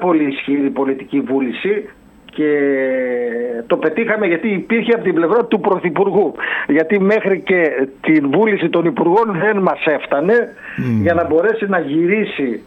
πολύ ισχυρή πολιτική βούληση και το πετύχαμε γιατί υπήρχε από την πλευρά του Πρωθυπουργού. Γιατί μέχρι και την βούληση των Υπουργών δεν μας έφτανε για να μπορέσει να γυρίσει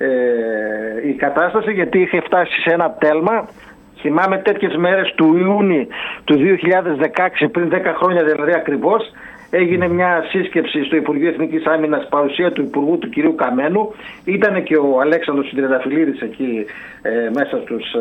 η κατάσταση, γιατί είχε φτάσει σε ένα τέλμα. Θυμάμαι τέτοιες μέρες του Ιούνιου του 2016, πριν 10 χρόνια δηλαδή ακριβώς, έγινε μια σύσκεψη στο Υπουργείο Εθνικής Άμυνας, παρουσία του Υπουργού του κυρίου Καμένου. Ήταν και ο Αλέξανδρος Τριανταφυλλίδης εκεί μέσα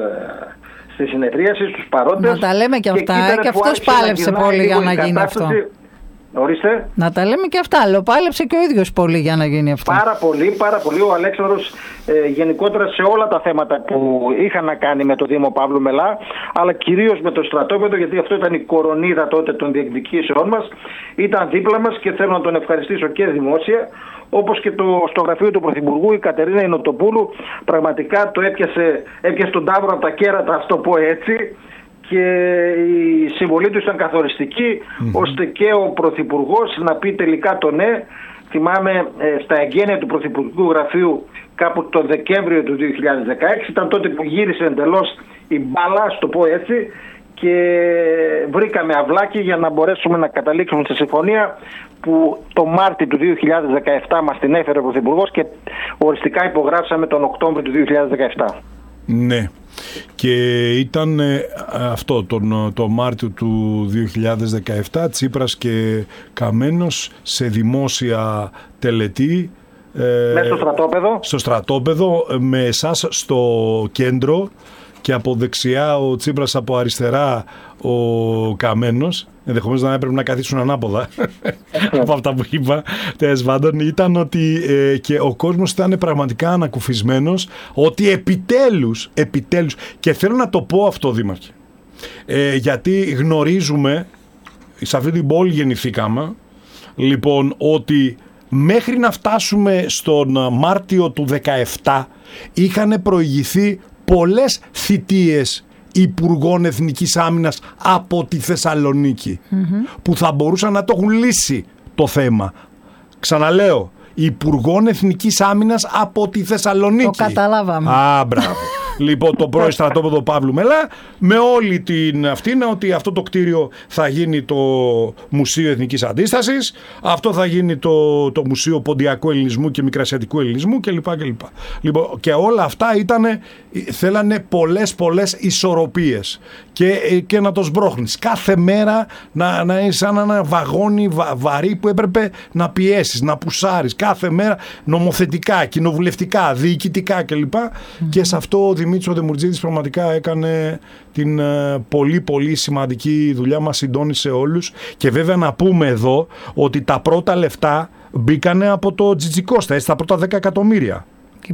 στη συνεδρίαση, στους παρόντες. Να τα λέμε και αυτά, και αυτός πάλεψε πολύ για να γίνει αυτό. Ορίστε. Να τα λέμε και αυτά, αλλά πάλεψε και ο ίδιος πολύ για να γίνει αυτό. Πάρα πολύ. Ο Αλέξανδρος γενικότερα σε όλα τα θέματα που είχαν να κάνει με το Δήμο Παύλου Μελά, αλλά κυρίως με το στρατόπεδο, γιατί αυτό ήταν η κορονίδα τότε των διεκδικήσεών μας, ήταν δίπλα μας και θέλω να τον ευχαριστήσω και δημόσια. Όπως και στο γραφείο του Πρωθυπουργού, η Κατερίνα Ινωτοπούλου πραγματικά το έπιασε τον τάβρο από τα κέρατα, ας το πω έτσι, και η συμβολή του ήταν καθοριστική, ώστε και ο Πρωθυπουργός να πει τελικά το ναι. Θυμάμαι στα εγγένεια του Πρωθυπουργικού Γραφείου κάπου το Δεκέμβριο του 2016, ήταν τότε που γύρισε εντελώς η μπάλα, ας το πω έτσι, και βρήκαμε αυλάκι για να μπορέσουμε να καταλήξουμε σε συμφωνία που το Μάρτιο του 2017 μας την έφερε ο Πρωθυπουργός και οριστικά υπογράψαμε τον Οκτώβριο του 2017. Ναι. Και ήταν αυτό το Μάρτιο του 2017, Τσίπρας και Καμένος σε δημόσια τελετή μέσα στο στρατόπεδο, με εσάς στο κέντρο και από δεξιά ο Τσίπρας, από αριστερά ο Καμένος. Ενδεχομένως να έπρεπε να καθίσουν ανάποδα από αυτά που είπα. Τέλος πάντων, ήταν ότι και ο κόσμος ήταν πραγματικά ανακουφισμένος ότι επιτέλους, και θέλω να το πω αυτό, Δήμαρχε, γιατί γνωρίζουμε, σε αυτή την πόλη γεννηθήκαμε, λοιπόν, ότι μέχρι να φτάσουμε στον Μάρτιο του 2017 είχαν προηγηθεί πολλές θητείες Υπουργών Εθνικής Άμυνας από τη Θεσσαλονίκη, που θα μπορούσαν να το έχουν λύσει το θέμα. Ξαναλέω, Υπουργών Εθνικής Άμυνας από τη Θεσσαλονίκη. Το καταλάβαμε. Μπράβο. Λοιπόν, το πρώην στρατόπεδο Παύλου Μελά, με όλη την αυτήνα ότι αυτό το κτίριο θα γίνει το Μουσείο Εθνικής Αντίστασης, αυτό θα γίνει το Μουσείο Ποντιακού Ελληνισμού και Μικρασιατικού Ελληνισμού κλπ. Λοιπόν, και όλα αυτά θέλανε πολλές ισορροπίες και να το σμπρώχνεις. Κάθε μέρα να είσαι σαν ένα βαγόνι βαρύ που έπρεπε να πιέσεις, να πουσάρεις κάθε μέρα, νομοθετικά, κοινοβουλευτικά, διοικητικά κλπ. Και σε αυτό ο Δημήτρης Δεμουρτζίδης πραγματικά έκανε την πολύ σημαντική δουλειά, μας συντόνισε όλους. Και βέβαια να πούμε εδώ ότι τα πρώτα λεφτά μπήκανε από το Τζιτζικώστα, έτσι, τα πρώτα 10 εκατομμύρια.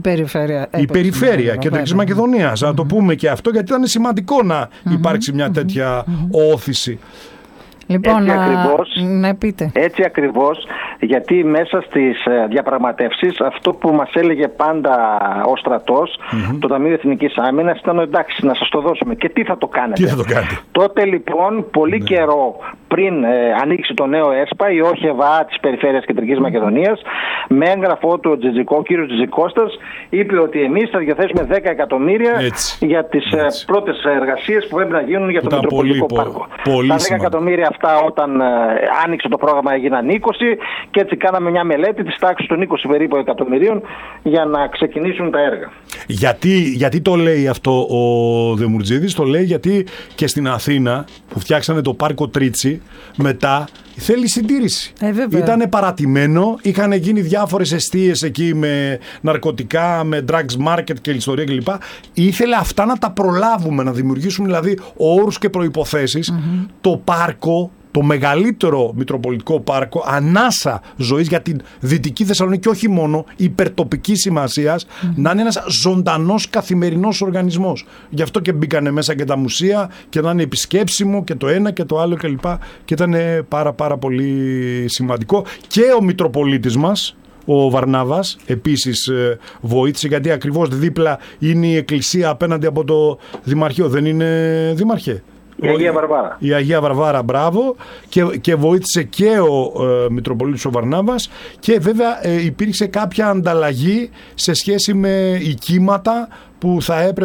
Η περιφέρεια Κεντρικής Μακεδονίας. Να το πούμε και αυτό, γιατί ήταν σημαντικό να υπάρξει μια τέτοια όθηση. Λοιπόν, πείτε. Έτσι ακριβώς, γιατί μέσα στις διαπραγματεύσεις αυτό που μας έλεγε πάντα ο στρατός, το Ταμείο Εθνικής Άμυνας, ήταν εντάξει, να σας το δώσουμε. Και τι θα το κάνετε. Τότε λοιπόν, πολύ καιρό πριν ανοίξει το νέο ΕΣΠΑ, η ΟΧΕΒΑ της Περιφέρειας Κεντρικής Μακεδονίας, με έγγραφό του ο κύριος Τζιτζικώστας, είπε ότι εμείς θα διαθέσουμε 10 εκατομμύρια για τις πρώτες εργασίες που πρέπει να γίνουν για το Μητροπολιτικό Πάρκο. Τα 10 εκατομμύρια αυτά, όταν άνοιξε το πρόγραμμα, έγιναν 20, και έτσι κάναμε μια μελέτη της τάξης των 20 περίπου εκατομμυρίων για να ξεκινήσουν τα έργα. Γιατί το λέει αυτό ο Δεμουρτζίδης? Το λέει γιατί και στην Αθήνα που φτιάξανε το πάρκο Τρίτσι, μετά θέλει συντήρηση. Ήτανε παρατημένο, είχαν γίνει διάφορες εστίες εκεί με ναρκωτικά, με drugs market και ιστορία κλπ. Ήθελε αυτά να τα προλάβουμε, να δημιουργήσουμε δηλαδή όρους και προϋποθέσεις. Το πάρκο, το μεγαλύτερο Μητροπολιτικό Πάρκο, ανάσα ζωής για την Δυτική Θεσσαλονίκη και όχι μόνο, υπερτοπικής σημασίας, να είναι ένας ζωντανός καθημερινός οργανισμός. Γι' αυτό και μπήκανε μέσα και τα μουσεία και να είναι επισκέψιμο και το ένα και το άλλο κλπ. Και ήταν πάρα πολύ σημαντικό. Και ο Μητροπολίτης μας, ο Βαρνάβας, επίσης βοήθησε, γιατί ακριβώς δίπλα είναι η εκκλησία απέναντι από το Δημαρχείο. Δεν είναι, Δήμαρχε? Η Αγία Βαρβάρα. Η Αγία Βαρβάρα, μπράβο. Και βοήθησε και ο Μητροπολίτης ο Βαρνάβας. Και βέβαια υπήρξε κάποια ανταλλαγή σε σχέση με οικίματα που θα έπρεπε